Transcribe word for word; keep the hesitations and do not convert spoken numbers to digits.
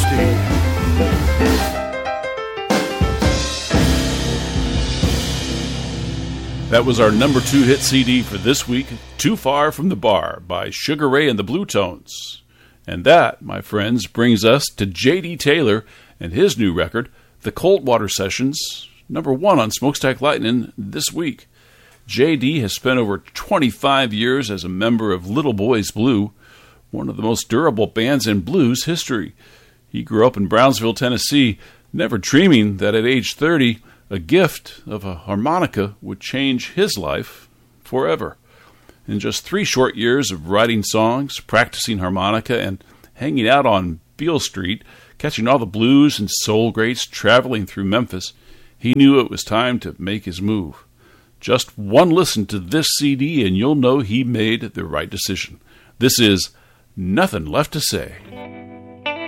That was our number two hit C D for this week, Too Far From the Bar by Sugar Ray and the Blue Tones. And that, my friends, brings us to J D. Taylor and his new record, The Coldwater Sessions, number one on Smokestack Lightning this week. J D has spent over twenty-five years as a member of Little Boys Blue, one of the most durable bands in blues history. He grew up in Brownsville, Tennessee, never dreaming that at age thirty, a gift of a harmonica would change his life forever. In just three short years of writing songs, practicing harmonica, and hanging out on Beale Street, catching all the blues and soul greats traveling through Memphis, he knew it was time to make his move. Just one listen to this C D and you'll know he made the right decision. This is Nothing Left to Say.